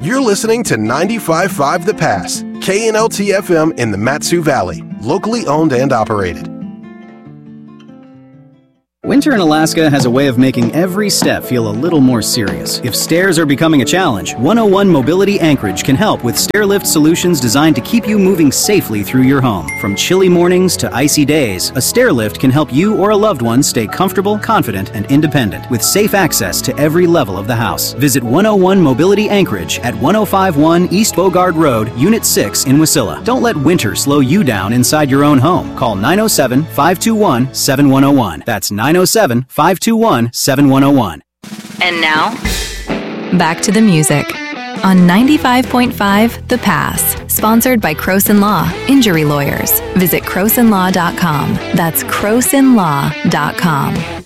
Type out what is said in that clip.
You're listening to 95.5 The Pass, KNLT FM in the Mat-Su Valley, locally owned and operated. Winter in Alaska has a way of making every step feel a little more serious. If stairs are becoming a challenge, 101 Mobility Anchorage can help with stair lift solutions designed to keep you moving safely through your home. From chilly mornings to icy days, a stair lift can help you or a loved one stay comfortable, confident, and independent with safe access to every level of the house. Visit 101 Mobility Anchorage at 1051 East Bogard Road, Unit 6 in Wasilla. Don't let winter slow you down inside your own home. Call 907-521-7101. That's 907-521-7101. And now, back to the music on 95.5 The Pass. Sponsored by Croson Law, Injury Lawyers. Visit CrosonLaw.com. That's CrosonLaw.com.